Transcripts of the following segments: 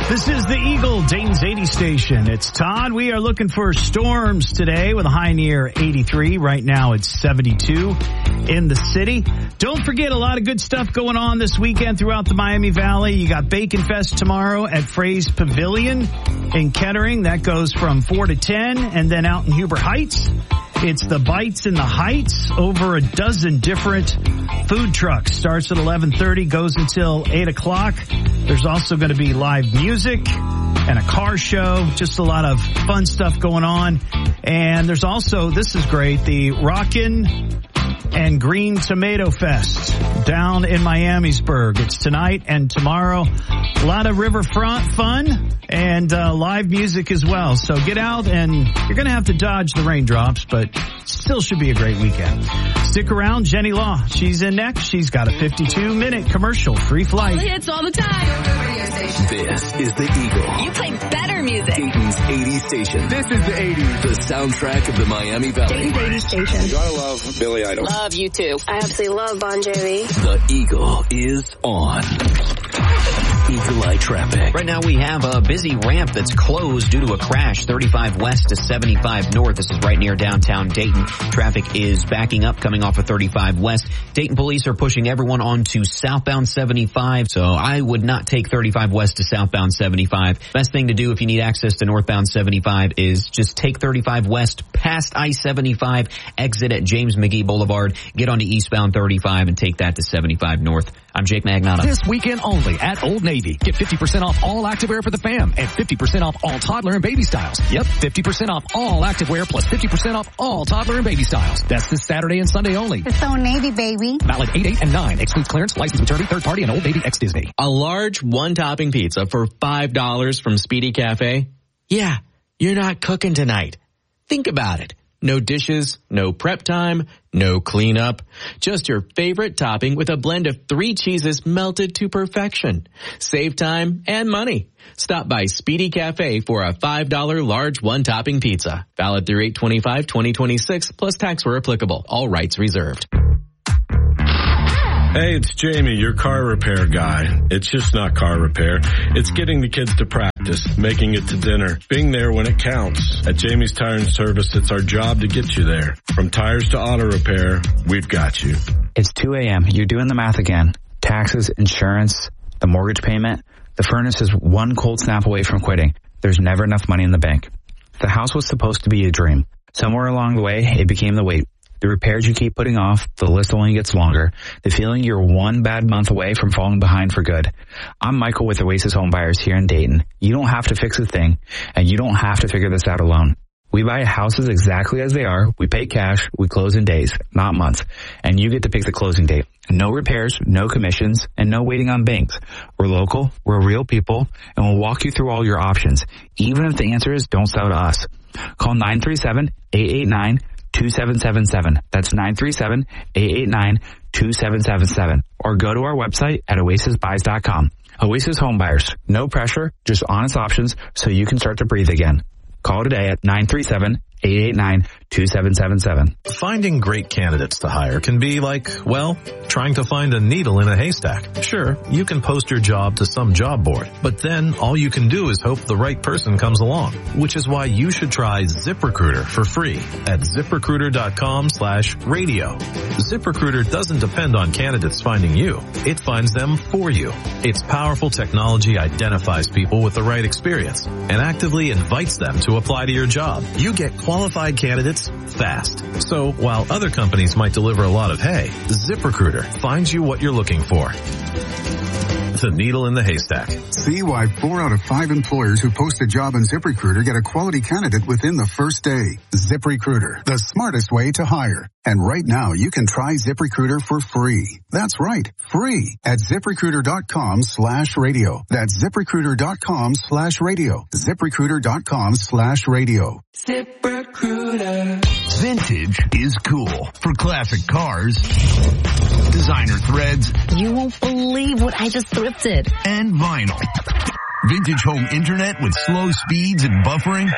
This is the Eagle, Dayton's 80 station. It's Todd. We are looking for storms today with a high near 83. Right now it's 72 in the city. Don't forget, a lot of good stuff going on this weekend throughout the Miami Valley. You got Bacon Fest tomorrow at Fray's Pavilion in Kettering. That goes from 4 to 10. And then out in Huber Heights, it's the Bites in the Heights. Over a dozen different food trucks. Starts at 11:30, goes until 8 o'clock. There's also going to be live music and a car show. Just a lot of fun stuff going on. And there's also, this is great, the Rockin' and Green Tomato Fest down in Miamisburg. It's tonight and tomorrow. A lot of riverfront fun and live music as well. So get out, and you're going to have to dodge the raindrops, but still should be a great weekend. Stick around. Jenny Law, she's in next. She's got a 52-minute commercial free flight. All hits all the time. This is the Eagle. You play better music. Dayton's 80 station. This is the 80s. The soundtrack of the Miami Valley. Dayton's 80 station. I love Billy Idol. Love you too. I absolutely love Bon Jovi. The Eagle is on. Eagle Eye traffic. Right now we have a busy ramp that's closed due to a crash, 35 west to 75 north. This is right near downtown Dayton. Traffic is backing up coming off of 35 west. Dayton police are pushing everyone onto southbound 75, so I would not take 35 west to southbound 75. Best thing to do if you need access to northbound 75 is just take 35 west past I-75, exit at James McGee Boulevard, get onto eastbound 35 and take that to 75 north. I'm Jake Magnotta. This weekend only at Old Navy. Get 50% off all activewear for the fam and 50% off all toddler and baby styles. Yep, 50% off all activewear plus 50% off all toddler and baby styles. That's this Saturday and Sunday only. It's Old Navy, baby. Valid 8, 8, and 9. Excludes clearance, license maturity, third party, and Old Navy ex-Disney. A large one-topping pizza for $5 from Speedy Cafe? Yeah, you're not cooking tonight. Think about it. No dishes, no prep time, no cleanup. Just your favorite topping with a blend of 3 cheeses melted to perfection. Save time and money. Stop by Speedy Cafe for a $5 large one-topping pizza. Valid through 8/25/2026 plus tax where applicable. All rights reserved. Hey, it's Jamie, your car repair guy. It's just not car repair. It's getting the kids to practice, making it to dinner, being there when it counts. At Jamie's Tire and Service, it's our job to get you there. From tires to auto repair, we've got you. It's 2 a.m. You're doing the math again. Taxes, insurance, the mortgage payment. The furnace is one cold snap away from quitting. There's never enough money in the bank. The house was supposed to be a dream. Somewhere along the way, it became the wait. The repairs you keep putting off, the list only gets longer. The feeling you're one bad month away from falling behind for good. I'm Michael with Oasis Home Buyers here in Dayton. You don't have to fix a thing, and you don't have to figure this out alone. We buy houses exactly as they are. We pay cash. We close in days, not months. And you get to pick the closing date. No repairs, no commissions, and no waiting on banks. We're local, we're real people, and we'll walk you through all your options. Even if the answer is don't sell to us. Call 937-889-2777. That's 937-889-2777. Or go to our website at oasisbuys.com. Oasis Home Buyers. No pressure, just honest options so you can start to breathe again. Call today at 937-889-2777. Finding great candidates to hire can be like, well, trying to find a needle in a haystack. Sure, you can post your job to some job board, but then all you can do is hope the right person comes along, which is why you should try ZipRecruiter for free at ZipRecruiter.com/radio. ZipRecruiter doesn't depend on candidates finding you. It finds them for you. Its powerful technology identifies people with the right experience and actively invites them to apply to your job. You get qualified candidates fast. So while other companies might deliver a lot of hay, ZipRecruiter finds you what you're looking for. The needle in the haystack. See why 4 out of 5 employers who post a job on ZipRecruiter get a quality candidate within the first day. ZipRecruiter, the smartest way to hire. And right now, you can try ZipRecruiter for free. That's right, free at ZipRecruiter.com/radio. That's ZipRecruiter.com/radio. ZipRecruiter.com/radio. ZipRecruiter. Vintage is cool. For classic cars, designer threads. You won't believe what I just thrifted. And vinyl. Vintage home internet with slow speeds and buffering.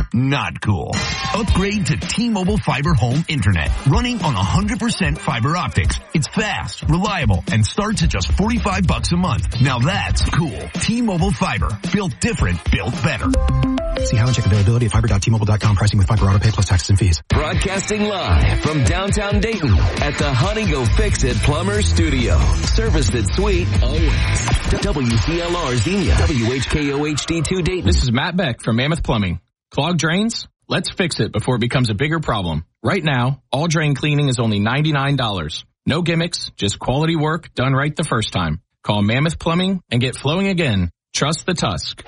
not cool. Upgrade to T-Mobile Fiber Home Internet, running on 100% fiber optics. It's fast, reliable, and starts at just $45 a month. Now that's cool. T-Mobile Fiber. Built different, built better. See how and check availability at fiber.tmobile.com. Pricing with fiber auto pay plus taxes and fees. Broadcasting live from downtown Dayton at the Honey Go Fix It Plumber Studio. Serviced at Sweet always. WCLR Xenia, WHKO HD2 Dayton. This is Matt Beck from Mammoth Plumbing. Clogged drains? Let's fix it before it becomes a bigger problem. Right now, all drain cleaning is only $99. No gimmicks, just quality work done right the first time. Call Mammoth Plumbing and get flowing again. Trust the Tusk.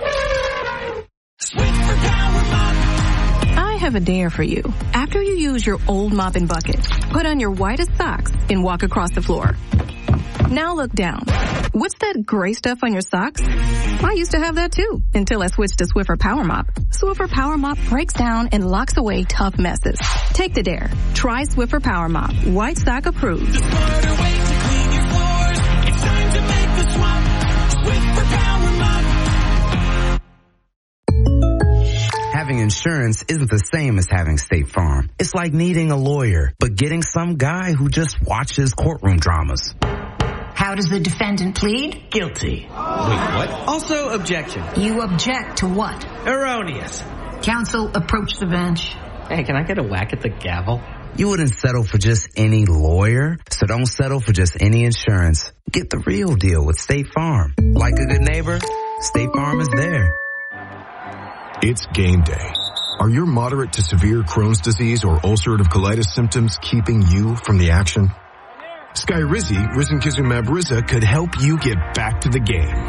I have a dare for you. After you use your old mop and bucket, put on your whitest socks and walk across the floor. Now look down. What's that gray stuff on your socks? I used to have that too, until I switched to Swiffer Power Mop. Swiffer Power Mop breaks down and locks away tough messes. Take the dare. Try Swiffer Power Mop. White sock approved. The smarter way to clean your floors. It's time to make the swap. Swiffer Power Mop. Having insurance isn't the same as having State Farm. It's like needing a lawyer, but getting some guy who just watches courtroom dramas. How does the defendant plead? Guilty. Wait, what? Also, objection. You object to what? Erroneous. Counsel, approach the bench. Hey, can I get a whack at the gavel? You wouldn't settle for just any lawyer, so don't settle for just any insurance. Get the real deal with State Farm. Like a good neighbor, State Farm is there. It's game day. Are your moderate to severe Crohn's disease or ulcerative colitis symptoms keeping you from the action? Skyrizi, risankizumab Riza, could help you get back to the game.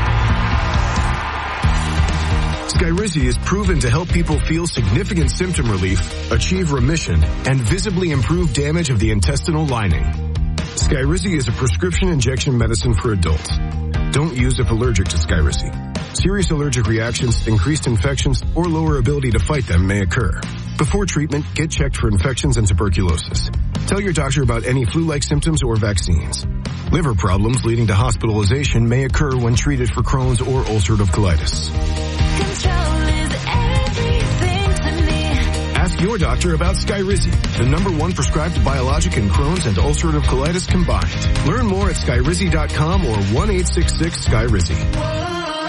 Skyrizi is proven to help people feel significant symptom relief, achieve remission, and visibly improve damage of the intestinal lining. Skyrizi is a prescription injection medicine for adults. Don't use if allergic to Skyrizi. Serious allergic reactions, increased infections, or lower ability to fight them may occur. Before treatment, get checked for infections and tuberculosis. Tell your doctor about any flu-like symptoms or vaccines. Liver problems leading to hospitalization may occur when treated for Crohn's or ulcerative colitis. Control is everything to me. Ask your doctor about Skyrizi, the #1 prescribed biologic in Crohn's and ulcerative colitis combined. Learn more at skyrizi.com or 1-866-SKYRIZI.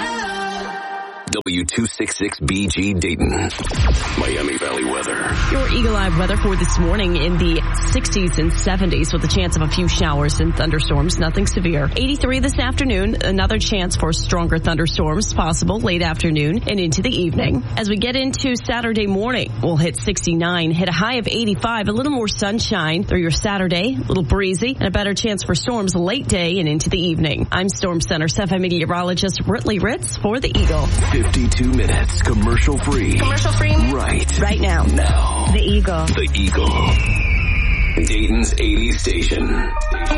W266BG Dayton. Miami Valley weather. Your Eagle Eye weather for this morning in the 60s and 70s with a chance of a few showers and thunderstorms, nothing severe. 83 this afternoon, another chance for stronger thunderstorms possible late afternoon and into the evening. As we get into Saturday morning, we'll hit 69, hit a high of 85, a little more sunshine through your Saturday, a little breezy, and a better chance for storms late day and into the evening. I'm Storm Center 7 meteorologist Rittley Ritz for the Eagle. 52 minutes commercial free. Commercial free? Right now. Now. The Eagle. The Eagle. Dayton's 80 station.